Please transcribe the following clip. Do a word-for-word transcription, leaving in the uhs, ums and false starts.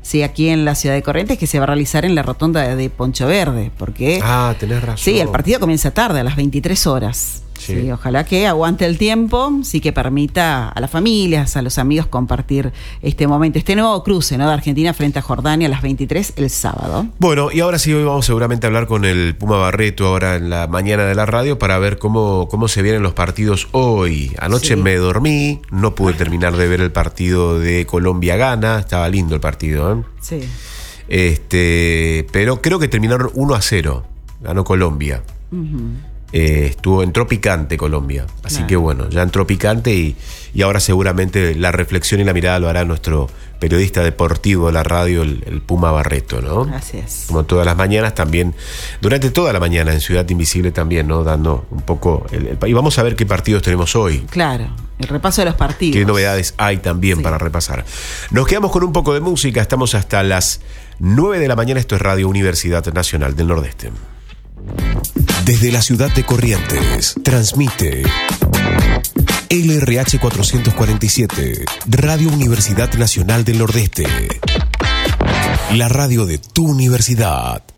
sí, aquí en la ciudad de Corrientes, que se va a realizar en la rotonda de, de Poncho Verde, porque... Ah, tenés razón. Sí, el partido comienza tarde, a las veintitrés horas. Sí. Sí, ojalá que aguante el tiempo, sí, que permita a las familias, a los amigos compartir este momento, este nuevo cruce, ¿no?, de Argentina frente a Jordania a las veintitrés el sábado. Bueno, y ahora sí, hoy vamos seguramente a hablar con el Puma Barreto ahora en la mañana de la radio para ver cómo, cómo se vienen los partidos hoy. Anoche sí. me dormí, no pude terminar de ver el partido de Colombia-Ghana, estaba lindo el partido, ¿eh? Sí. Este, pero creo que terminaron uno a cero, ganó Colombia. Uh-huh. Eh, estuvo, entró picante Colombia, así claro. que bueno, ya entró picante y, y ahora seguramente la reflexión y la mirada lo hará nuestro periodista deportivo de la radio, el, el Puma Barreto, ¿no? Así es. Como todas las mañanas también, durante toda la mañana en Ciudad Invisible también, ¿no? Dando un poco el, el, y vamos a ver qué partidos tenemos hoy. Claro, el repaso de los partidos. Qué novedades hay también sí. para repasar. Nos quedamos con un poco de música, estamos hasta las nueve de la mañana, esto es Radio Universidad Nacional del Nordeste. Desde la ciudad de Corrientes, transmite L R H cuatrocientos cuarenta y siete, Radio Universidad Nacional del Nordeste. La radio de tu universidad.